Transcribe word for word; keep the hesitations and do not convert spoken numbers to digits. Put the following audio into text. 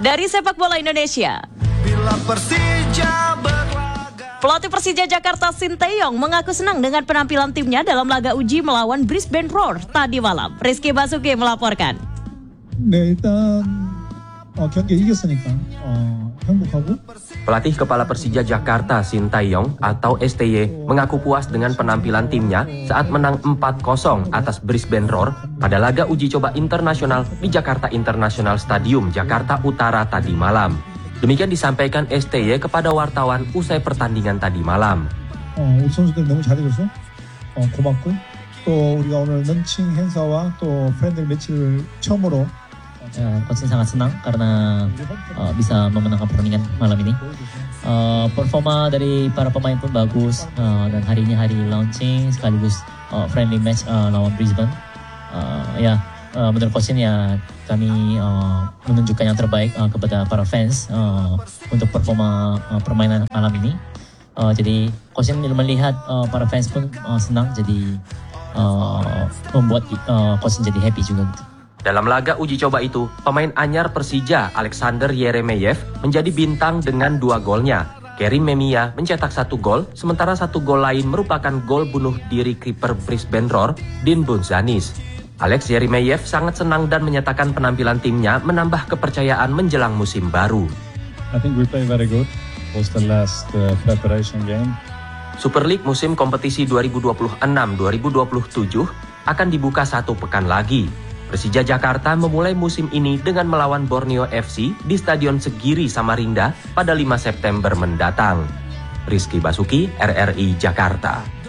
Dari sepak bola Indonesia, Bila Persija berlaga. pelatih Persija Jakarta Sinteyong mengaku senang dengan penampilan timnya dalam laga uji melawan Brisbane Roar tadi malam. Rizky Basuki melaporkan. 네, 일단 어, 경기 이겼으니까 어, 행복하고. Pelatih Kepala Persija Jakarta Sinteyong atau S T Y mengaku puas dengan penampilan timnya saat menang empat kosong atas Brisbane Roar pada laga uji coba internasional di Jakarta International Stadium, Jakarta Utara tadi malam. Demikian disampaikan S T Y kepada wartawan usai pertandingan tadi malam. 어, 우리 선수들 너무 잘해줘서 어, 고맙고 또 우리가 오늘 런칭 행사와 또 프렌들 매치를 처음으로 Uh, coach sangat senang karena uh, bisa memenangkan pertandingan malam ini. Uh, performa dari para pemain pun bagus uh, dan hari ini hari launching sekaligus uh, friendly match uh, lawan Brisbane. Uh, ya, uh, menurut coach ya kami uh, menunjukkan yang terbaik uh, kepada para fans uh, untuk performa uh, permainan malam ini. Uh, jadi coach melihat uh, para fans pun uh, senang, jadi uh, membuat uh, coach jadi happy juga gitu. Dalam laga uji coba itu, pemain anyar Persija Alexander Yeremeyev menjadi bintang dengan dua golnya. Kerim Memia mencetak satu gol, sementara satu gol lain merupakan gol bunuh diri kiper Brisbane Roar, Dean Bunzanis. Alex Yeremeyev sangat senang dan menyatakan penampilan timnya menambah kepercayaan menjelang musim baru. I think we play very good. Was the last uh, preparation game. Super League musim kompetisi dua ribu dua puluh enam dua ribu dua puluh tujuh akan dibuka satu pekan lagi. Persija Jakarta memulai musim ini dengan melawan Borneo F C di Stadion Segiri Samarinda pada lima September mendatang. Rizky Basuki, R R I Jakarta.